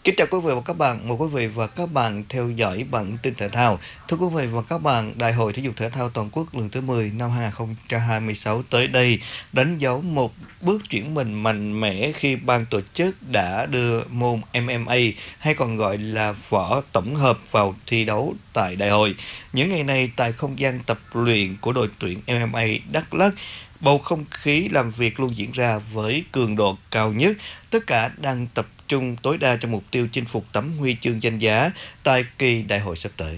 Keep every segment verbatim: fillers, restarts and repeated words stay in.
Kính chào quý vị và các bạn, mời quý vị và các bạn theo dõi bản tin thể thao. Thưa quý vị và các bạn, Đại hội Thể dục Thể thao Toàn quốc lần thứ mười năm hai không hai sáu tới đây đánh dấu một bước chuyển mình mạnh mẽ khi ban tổ chức đã đưa môn em em a hay còn gọi là võ tổng hợp vào thi đấu tại đại hội. Những ngày này tại không gian tập luyện của đội tuyển em em a Đắk Lắk, bầu không khí làm việc luôn diễn ra với cường độ cao nhất. Tất cả đang tập trung tối đa cho mục tiêu chinh phục tấm huy chương danh giá tại kỳ đại hội sắp tới.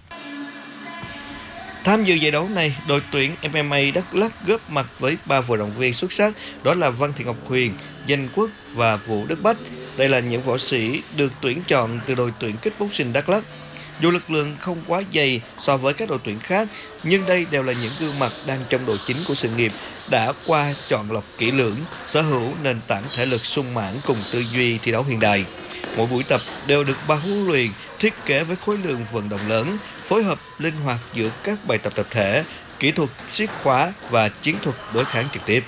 Tham dự giải đấu này, đội tuyển em em a Đắk Lắk góp mặt với ba vận động viên xuất sắc, đó là Văn Thị Ngọc Huyền, Danh Quốc và Vũ Đức Bách. Đây là những võ sĩ được tuyển chọn từ đội tuyển kickboxing Đắk Lắk. Dù lực lượng không quá dày so với các đội tuyển khác, nhưng đây đều là những gương mặt đang trong độ chín của sự nghiệp, đã qua chọn lọc kỹ lưỡng, sở hữu nền tảng thể lực sung mãn cùng tư duy thi đấu hiện đại. Mỗi buổi tập đều được ban huấn luyện thiết kế với khối lượng vận động lớn, phối hợp linh hoạt giữa các bài tập tập thể, kỹ thuật siết khóa và chiến thuật đối kháng trực tiếp.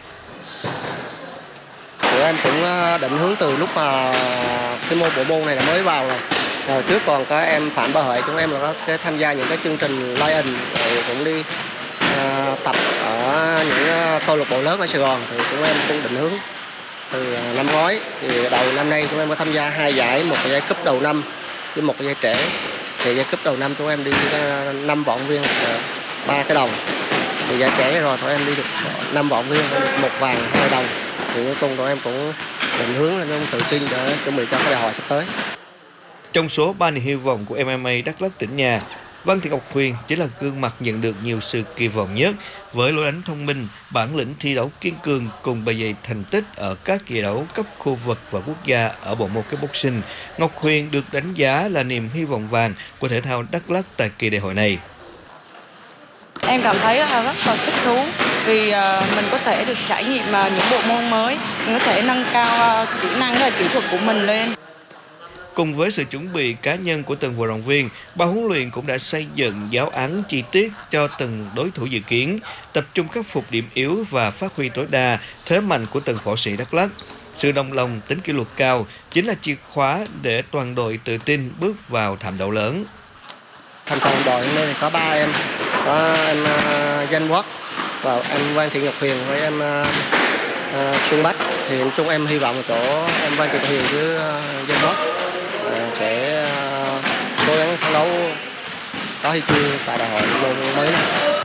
Tụi em cũng định hướng từ lúc mà cái môn bộ môn này là mới vào rồi. Rồi trước còn các em Phạm Bá Huệ chúng em là có tham gia những cái chương trình Lion, rồi cũng đi uh, tập ở những câu lạc bộ lớn ở Sài Gòn, thì chúng em cũng định hướng từ năm ngoái. Thì đầu năm nay chúng em có tham gia hai giải, một giải cúp đầu năm với một giải trẻ. Thì giải cúp đầu năm chúng em đi năm vận động viên ba cái đồng. Thì giải trẻ rồi tụi em đi được năm vận động viên, một vàng hai đồng. Thì nói chung tụi em cũng định hướng lên tự tin để chuẩn bị cho cái đại hội sắp tới. Trong số ba niềm hy vọng của em em a Đắk Lắk tỉnh nhà, Văn Thị Ngọc Huyền chính là gương mặt nhận được nhiều sự kỳ vọng nhất. Với lối đánh thông minh, bản lĩnh thi đấu kiên cường cùng bề dày thành tích ở các giải đấu cấp khu vực và quốc gia ở bộ môn kickboxing, Ngọc Huyền được đánh giá là niềm hy vọng vàng của thể thao Đắk Lắk tại kỳ đại hội này. Em cảm thấy rất là thích thú vì mình có thể được trải nghiệm những bộ môn mới, mình có thể nâng cao kỹ năng và kỹ thuật của mình lên. Cùng với sự chuẩn bị cá nhân của từng vận động viên, ban huấn luyện cũng đã xây dựng giáo án chi tiết cho từng đối thủ dự kiến, tập trung khắc phục điểm yếu và phát huy tối đa thế mạnh của từng võ sĩ Đắk Lắk. Sự đồng lòng, tính kỷ luật cao chính là chìa khóa để toàn đội tự tin bước vào thảm đấu lớn. Thành phần đội hôm nay có ba em, có em uh, Danh Quốc và em Văn Thị Ngọc Huyền với em uh, uh, Xuân Bách. Thì chúng em hy vọng ở chỗ em Văn Thị Ngọc Huyền với uh, Danh Quốc sẽ cố gắng phấn đấu có huy chương tại đại hội môn mới này.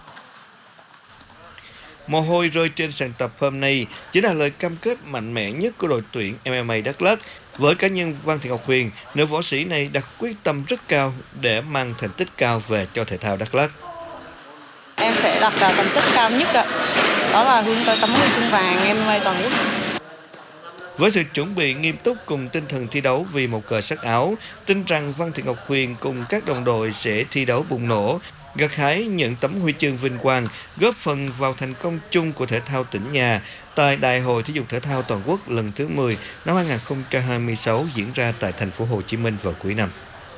Mồ hôi rơi trên sàn tập hôm nay chính là lời cam kết mạnh mẽ nhất của đội tuyển em em a Đắk Lắk. Với cá nhân Văn Thị Ngọc Huyền, nữ võ sĩ này đặt quyết tâm rất cao để mang thành tích cao về cho thể thao Đắk Lắk. Em sẽ đặt thành tích cao nhất, đó là hướng tới tấm huy chương vàng em em a toàn quốc. Với sự chuẩn bị nghiêm túc cùng tinh thần thi đấu vì một cờ sắc áo, tin rằng Văn Thị Ngọc Huyền cùng các đồng đội sẽ thi đấu bùng nổ, gặt hái những tấm huy chương vinh quang, góp phần vào thành công chung của thể thao tỉnh nhà tại Đại hội Thể dục Thể thao Toàn quốc lần thứ mười năm hai không hai sáu diễn ra tại thành phố Hồ Chí Minh vào cuối năm.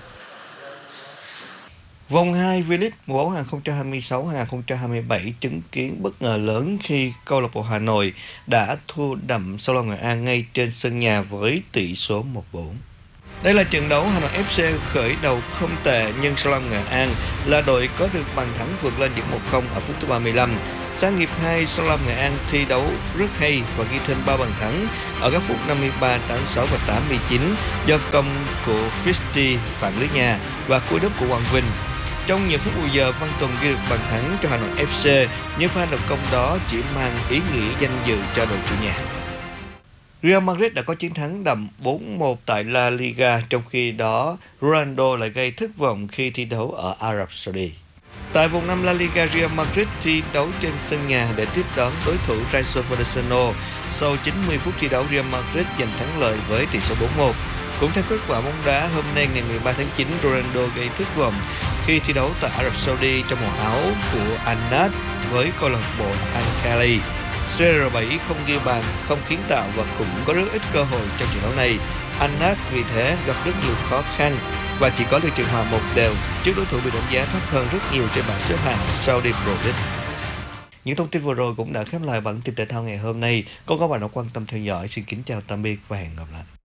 Vòng hai V-League mùa bóng hai không hai sáu hai không hai bảy chứng kiến bất ngờ lớn khi câu lạc bộ Hà Nội đã thua đậm Sông Lam Nghệ An ngay trên sân nhà với tỷ số một bốn. Đây là trận đấu Hà Nội ép xê khởi đầu không tệ, nhưng Sông Lam Nghệ An là đội có được bàn thắng vượt lên dẫn một không ở phút thứ ba mươi lăm. Sang hiệp hai, Sông Lam Nghệ An thi đấu rất hay và ghi thêm ba bàn thắng ở các phút năm mươi ba, tám mươi sáu và tám mươi chín do công của Fisty phản lưới nhà và cú đúp của Quang Vinh. Trong nhiều phút bù giờ, Văn Tùng ghi được bàn thắng cho Hà Nội ép xê, nhưng pha lập công đó chỉ mang ý nghĩa danh dự cho đội chủ nhà. Real Madrid đã có chiến thắng đậm bốn một tại La Liga, trong khi đó Ronaldo lại gây thất vọng khi thi đấu ở Ả Rập Saudi. Tại vòng năm La Liga, Real Madrid thi đấu trên sân nhà để tiếp đón đối thủ Rayo Vallecano. Sau chín mươi phút thi đấu, Real Madrid giành thắng lợi với tỷ số bốn một. Cũng theo kết quả bóng đá, hôm nay ngày mười ba tháng chín, Ronaldo gây thất vọng khi thi đấu tại Ả Rập Saudi trong màu áo của Al-Nassr với câu lạc bộ Al-Khali. xê rờ bảy không ghi bàn, không kiến tạo và cũng có rất ít cơ hội trong trận đấu này. Al-Nassr vì thế gặp rất nhiều khó khăn và chỉ có được trận hòa một đều trước đối thủ bị đánh giá thấp hơn rất nhiều trên bảng xếp hạng Saudi Pro League. Những thông tin vừa rồi cũng đã khép lại bản tin thể thao ngày hôm nay. Còn các bạn đã quan tâm theo dõi, xin kính chào tạm biệt và hẹn gặp lại.